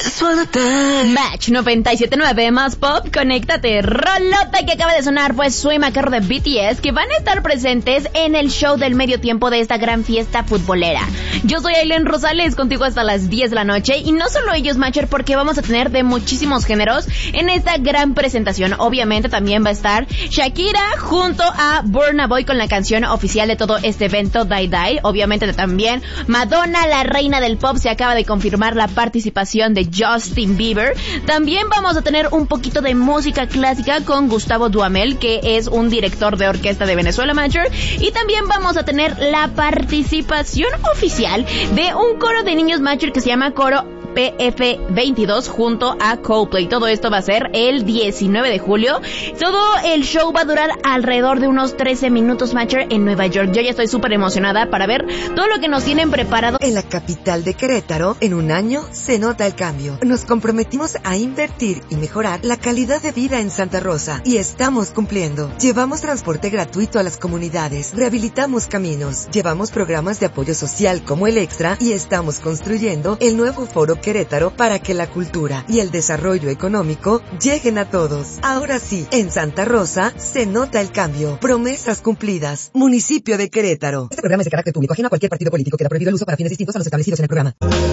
Match 97.9 más pop, conéctate. Rolota que acaba de sonar fue Soy Macarro de BTS, que van a estar presentes en el show del medio tiempo de esta gran fiesta futbolera. Yo soy Aileen Rosales, contigo hasta las 10 de la noche, y no solo ellos, Matcher, porque vamos a tener de muchísimos géneros en esta gran presentación. Obviamente también va a estar Shakira junto a Burna Boy con la canción oficial de todo este evento, Die Die. Obviamente también Madonna, la reina del pop, se acaba de confirmar la participación de Justin Bieber. También vamos a tener un poquito de música clásica con Gustavo Duhamel, que es un director de orquesta de Venezuela, Matcher. Y también vamos a tener la participación oficial de un coro de niños, Matcher, que se llama Coro PF22 junto a Coldplay. Todo esto va a ser el 19 de julio. Todo el show va a durar alrededor de unos 13 minutos, Matcher, en Nueva York. Yo ya estoy súper emocionada para ver todo lo que nos tienen preparado. En la capital de Querétaro, en un año se nota el cambio. Nos comprometimos a invertir y mejorar la calidad de vida en Santa Rosa, y estamos cumpliendo. Llevamos transporte gratuito a las comunidades, rehabilitamos caminos, llevamos programas de apoyo social como el Extra, y estamos construyendo el nuevo Foro Querétaro para que la cultura y el desarrollo económico lleguen a todos. Ahora sí, en Santa Rosa se nota el cambio. Promesas cumplidas. Municipio de Querétaro. Este programa es de carácter público, ajeno a cualquier partido político. Queda prohibido el uso para fines distintos a los establecidos en el programa.